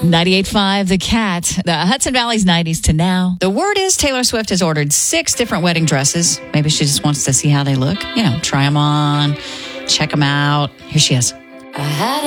98.5 The Cat, the Hudson Valley's 90s to now. The word is Taylor Swift has ordered 6 different wedding dresses. Maybe she just wants to see how they look. Try them on, check them out. Here she is.